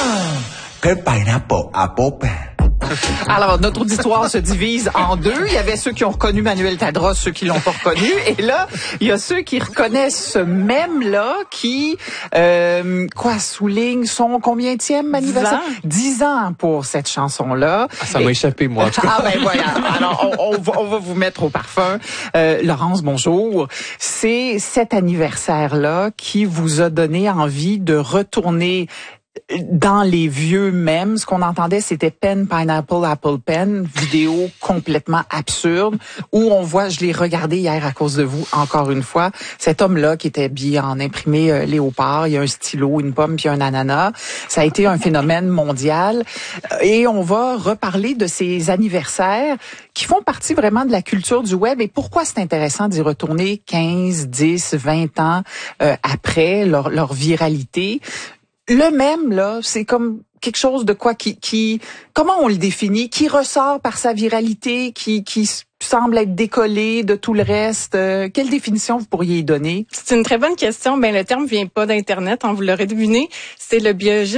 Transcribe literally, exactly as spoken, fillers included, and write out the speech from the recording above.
Quel pineapple apple pen. Alors, notre auditoire se divise en deux. Il y avait ceux qui ont reconnu Manuel Tadros, ceux qui l'ont pas reconnu. Et là, il y a ceux qui reconnaissent ce mème-là qui, euh, quoi, souligne son combienième anniversaire? Dix ans pour cette chanson-là. Ah, ça m'a Et... échappé, moi. En tout cas. Ah ben voilà. Alors, on, on, va, on va vous mettre au parfum. Euh, Laurence, bonjour. C'est cet anniversaire-là qui vous a donné envie de retourner dans les vieux mèmes. Ce qu'on entendait, c'était Pen, Pineapple, Apple Pen, vidéo complètement absurde, où on voit, je l'ai regardé hier à cause de vous, encore une fois, cet homme-là qui était habillé en imprimé euh, léopard, il y a un stylo, une pomme puis un ananas. Ça a été un phénomène mondial. Et on va reparler de ces anniversaires qui font partie vraiment de la culture du web. Et pourquoi c'est intéressant d'y retourner quinze, dix, vingt ans euh, après leur, leur viralité. Le mème, là, c'est comme quelque chose de quoi qui, qui, comment on le définit, qui ressort par sa viralité, qui, qui semble être décollé de tout le reste. Euh, quelle définition vous pourriez y donner? C'est une très bonne question. Ben, le terme vient pas d'Internet, hein, vous l'aurez deviné. C'est le biologiste